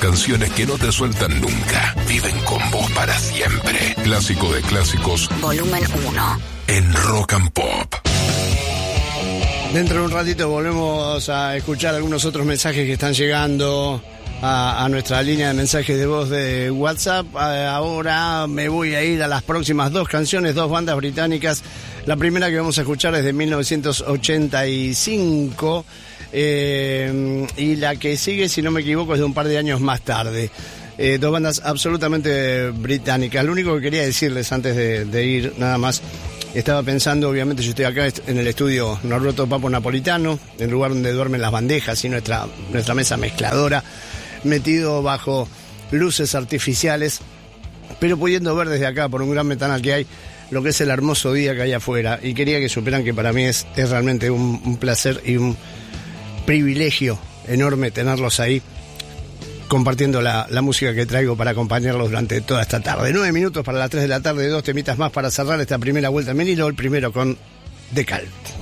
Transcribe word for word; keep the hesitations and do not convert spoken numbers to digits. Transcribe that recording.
Canciones que no te sueltan nunca. Viven con vos para siempre. Clásico de clásicos. Volumen uno. En Rock and Pop. Dentro de un ratito volvemos a escuchar algunos otros mensajes que están llegando a, a nuestra línea de mensajes de voz de WhatsApp. Ahora me voy a ir a las próximas dos canciones, dos bandas británicas. La primera que vamos a escuchar es de mil novecientos ochenta y cinco eh, y la que sigue, si no me equivoco, es de un par de años más tarde. Eh, dos bandas absolutamente británicas. Lo único que quería decirles antes de, de ir, nada más, estaba pensando, obviamente yo estoy acá en el estudio Norberto Papo Napolitano, el lugar donde duermen las bandejas y nuestra, nuestra mesa mezcladora, metido bajo luces artificiales, pero pudiendo ver desde acá, por un gran ventanal que hay, lo que es el hermoso día que hay afuera. Y quería que supieran que para mí es, es realmente un, un placer y un privilegio enorme tenerlos ahí, compartiendo la, la música que traigo para acompañarlos durante toda esta tarde. Nueve minutos para las tres de la tarde, dos temitas más para cerrar esta primera vuelta en vinilo, el primero con The Cult.